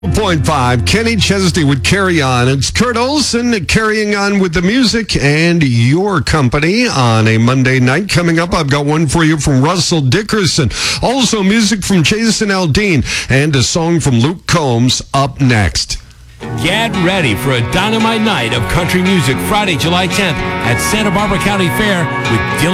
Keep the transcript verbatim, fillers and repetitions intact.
Point five, Kenny Chesney would carry on. It's Kurt Olson carrying on with the music and your company on a Monday night. Coming up, I've got one for you from Russell Dickerson. Also, music from Jason Aldean and a song from Luke Combs up next. Get ready for a dynamite night of country music Friday, July tenth at Santa Barbara County Fair with Dylan